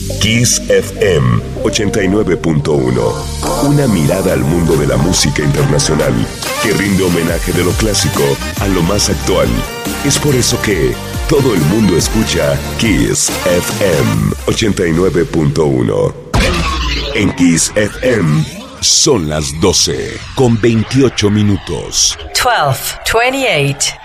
Kiss FM 89.1. Una mirada al mundo de la música internacional que rinde homenaje de lo clásico a lo más actual. Es por eso que todo el mundo escucha Kiss FM 89.1. En Kiss FM son las 12:28. 12:28.